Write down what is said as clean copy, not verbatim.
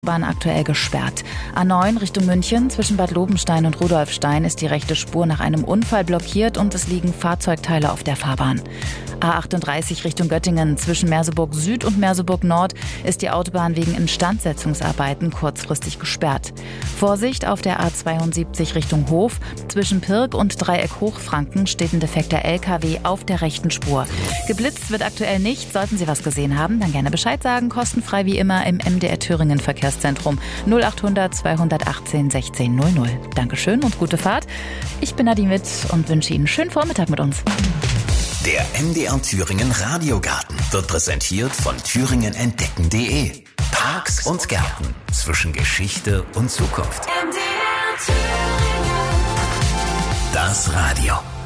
Bahn aktuell gesperrt. A9 Richtung München, zwischen Bad Lobenstein und Rudolfstein ist die rechte Spur nach einem Unfall blockiert und es liegen Fahrzeugteile auf der Fahrbahn. A38 Richtung Göttingen, zwischen Merseburg Süd und Merseburg Nord ist die Autobahn wegen Instandsetzungsarbeiten kurzfristig gesperrt. Vorsicht auf der A72 Richtung Hof, zwischen Pirk und Dreieck Hochfranken steht ein defekter LKW auf der rechten Spur. Geblitzt wird aktuell nicht, sollten Sie was gesehen haben, dann gerne Bescheid sagen, kostenfrei wie immer im MDR Thüringen Verkehrszentrum 0800 218 16 00. Dankeschön und gute Fahrt. Ich bin Nadine Witt und wünsche Ihnen einen schönen Vormittag mit uns. Der MDR Thüringen Radiogarten wird präsentiert von thüringenentdecken.de. Parks und Gärten zwischen Geschichte und Zukunft. MDR Thüringen. Das Radio.